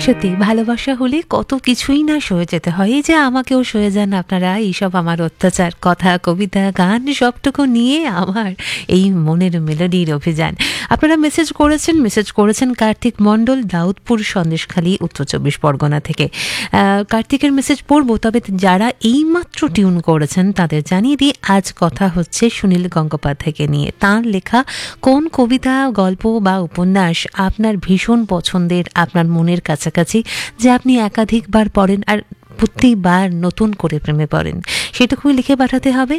সত্যি ভালোবাসা হলে কত কিছুই না সয়ে যেতে হয়। এই যে আমাকেও সয়ে যান আপনারা, এইসব আমার অত্যাচার, কথা, কবিতা, গান সবটুকু নিয়ে আমার এই মনের মেলোডির অভিযান। আপনারা মেসেজ করেছেন কার্তিক মণ্ডল, দাউদপুর, সন্দেশখালী, উত্তর 24 পরগনা থেকে। কার্তিকের মেসেজ পড়বো, তবে যারা এইমাত্র টিউন করেছেন তাদের জানিয়ে দিই, আজ কথা হচ্ছে সুনীল গঙ্গোপাধ্যায়কে নিয়ে। তাঁর লেখা কোন কবিতা, গল্প বা উপন্যাস আপনার ভীষণ পছন্দের, আপনার মনের কাছাকাছি, যে আপনি একাধিকবার পড়েন আর প্রতিবার নতুন করে প্রেমে পড়েন, সেটুকুই লিখে পাঠাতে হবে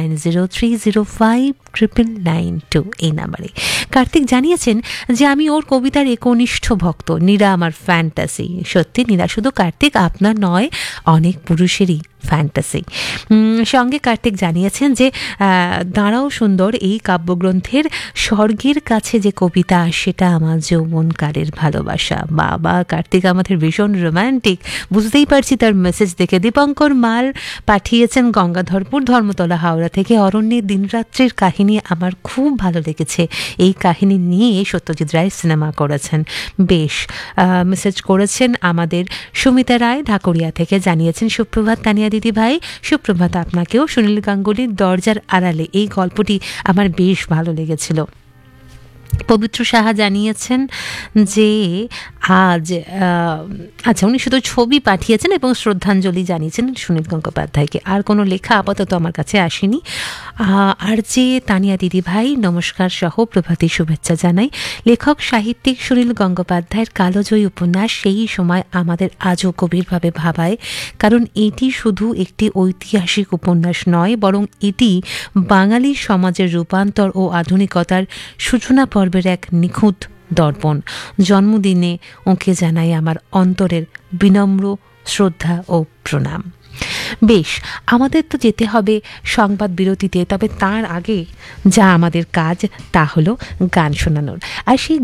9903059992 এই নাম্বারে। কার্তিক জানিয়েছেন যে আমি ওর কবিতার একনিষ্ঠ ভক্ত, নীরা আমার ফ্যান্টাসি। সত্যি নীরা শুধু কার্তিক আপনার নয়, অনেক পুরুষেরই ফ্যান্টাসি। সঙ্গে কার্তিক জানিয়েছেন যে দাঁড়াও সুন্দর এই কাব্যগ্রন্থের স্বর্গের কাছে যে কবিতা, সেটা আমার যৌবনকালের ভালোবাসা। বাবা, কার্তিক আমাদের ভীষণ রোম্যান্টিক, বুঝতেই পারছি তার মেসেজ দেখে। দীপঙ্কর মাল পাঠিয়েছেন গঙ্গাধরপুর, ধর্মতলা, হাওড়া থেকে। অরণ্যের দিনরাত্রির কাহিনী আমার খুব ভালো লেগেছে, এই কাহিনী নিয়ে সত্যজিৎ রায় সিনেমা করেছেন। বেশ, মেসেজ করেছেন আমাদের সুমিতা রায় ঢাকুরিয়া থেকে, জানিয়েছেন সুপ্রভাত তানিয়া দিদি ভাই। সুপ্রভাত আপনাকেও। সুনীল গাঙ্গুলির দরজার আড়ালে এই গল্পটি আমার বেশ ভালো লেগেছিল। পবিত্র সাহা জানিয়েছেন যে আজ উনি শুধু ছবি পাঠিয়েছেন এবং শ্রদ্ধাঞ্জলি জানিয়েছেন সুনীল গঙ্গোপাধ্যায়কে। আর কোনো লেখা আপাতত আমার কাছে আসেনি। আর যে তানিয়া দিদি ভাই নমস্কার সহ প্রভাতী শুভেচ্ছা জানাই। লেখক সাহিত্যিক সুনীল গঙ্গোপাধ্যায়ের কালোজয়ী উপন্যাস সেই সময় আমাদের আজও গভীরভাবে ভাবায়, কারণ এটি শুধু একটি ঐতিহাসিক উপন্যাস নয়, বরং এটি বাঙালি সমাজের রূপান্তর ও আধুনিকতার সূচনা পর্বের এক নিখুঁত দর্পণ। জন্মদিনে ওকে জানাই আমার অন্তরের বিনম্র শ্রদ্ধা ও প্রণাম। বেশ, আমাদের তো যেতে হবে সংবাদ বিরতিতে, তবে তার আগে যা আমাদের কাজ তা হলো গান শোনানোর। আর সেই